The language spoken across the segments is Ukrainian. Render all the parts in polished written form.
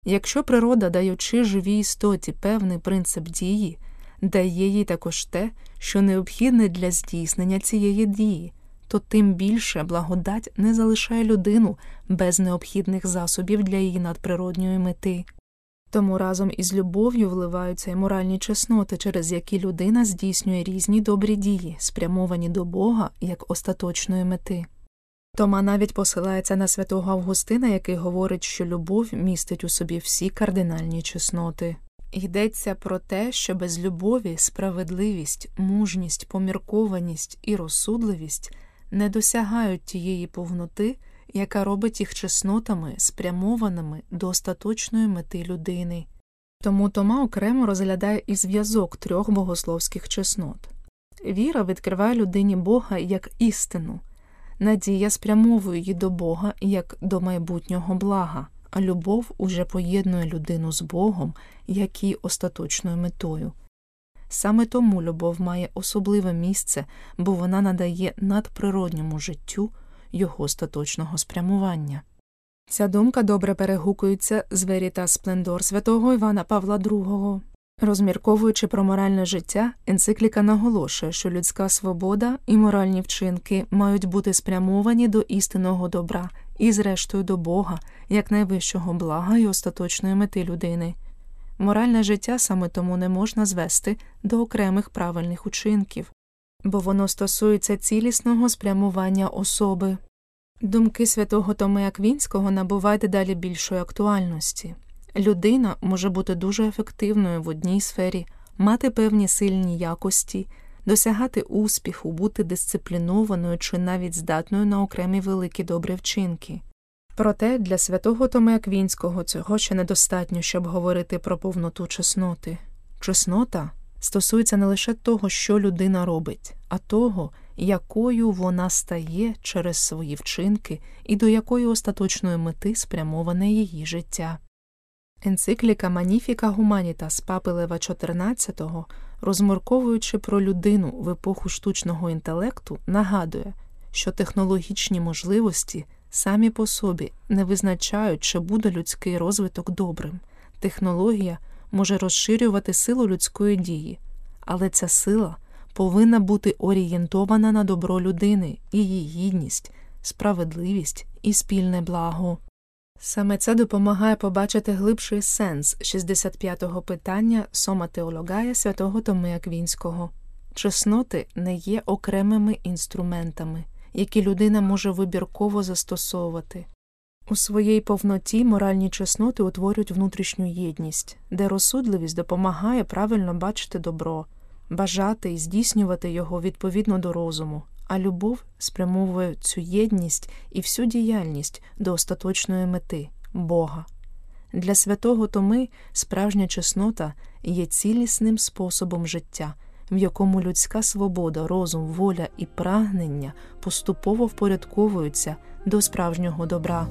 Якщо природа, даючи живій істоті певний принцип дії, дає їй також те, що необхідне для здійснення цієї дії, то тим більше благодать не залишає людину без необхідних засобів для її надприродньої мети. Тому разом із любов'ю вливаються й моральні чесноти, через які людина здійснює різні добрі дії, спрямовані до Бога як остаточної мети. Тома навіть посилається на святого Августина, який говорить, що любов містить у собі всі кардинальні чесноти. Йдеться про те, що без любові справедливість, мужність, поміркованість і розсудливість не досягають тієї повноти, яка робить їх чеснотами, спрямованими до остаточної мети людини. Тому Тома окремо розглядає і зв'язок трьох богословських чеснот. Віра відкриває людині Бога як істину, надія спрямовує її до Бога як до майбутнього блага, а любов уже поєднує людину з Богом як і остаточною метою. Саме тому любов має особливе місце, бо вона надає надприродньому життю його остаточного спрямування. Ця думка добре перегукується з Veritas Splendor святого Івана Павла II. Розмірковуючи про моральне життя, енцикліка наголошує, що людська свобода і моральні вчинки мають бути спрямовані до істинного добра і, зрештою, до Бога, як найвищого блага і остаточної мети людини. Моральне життя саме тому не можна звести до окремих правильних учинків, бо воно стосується цілісного спрямування особи. Думки святого Томи Аквінського набувають дедалі більшої актуальності. Людина може бути дуже ефективною в одній сфері, мати певні сильні якості, досягати успіху, бути дисциплінованою чи навіть здатною на окремі великі добрі вчинки. Проте для святого Томи Аквінського цього ще недостатньо, щоб говорити про повноту чесноти. Чеснота стосується не лише того, що людина робить, а того, якою вона стає через свої вчинки і до якої остаточної мети спрямоване її життя. Енцикліка Magnificat Humanitas папи Лева XIV, розмірковуючи про людину в епоху штучного інтелекту, нагадує, що технологічні можливості самі по собі не визначають, чи буде людський розвиток добрим. Технологія може розширювати силу людської дії, але ця сила повинна бути орієнтована на добро людини, її гідність, справедливість і спільне благо. Саме це допомагає побачити глибший сенс 65-го питання Сома Теологая святого Томи Аквінського. Чесноти не є окремими інструментами, які людина може вибірково застосовувати. У своїй повноті моральні чесноти утворюють внутрішню єдність, де розсудливість допомагає правильно бачити добро, бажати і здійснювати його відповідно до розуму, а любов спрямовує цю єдність і всю діяльність до остаточної мети – Бога. Для святого Томи справжня чеснота є цілісним способом життя, в якому людська свобода, розум, воля і прагнення поступово впорядковуються до справжнього добра.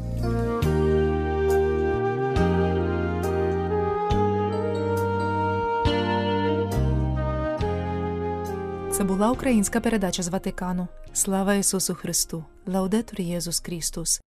Це була українська передача з Ватикану. Слава Ісусу Христу! Лаудетур Єсус Христос!